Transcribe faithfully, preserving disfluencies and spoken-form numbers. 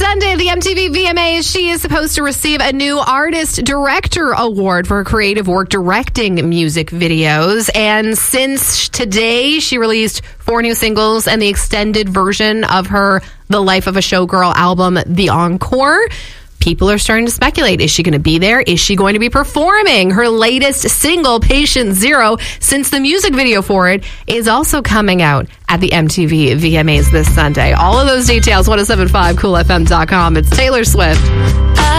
Sunday at the M T V V M As, she is supposed to receive a new Artist Director Award for her creative work directing music videos. And since today, she released four new singles and the extended version of her The Life of a Showgirl album, The Encore. People are starting to speculate. Is she going to be there? Is she going to be performing her latest single, Patient Zero, since the music video for it is also coming out at the M T V V M As this Sunday? All of those details, ten seventy-five cool f m dot com. It's Taylor Swift.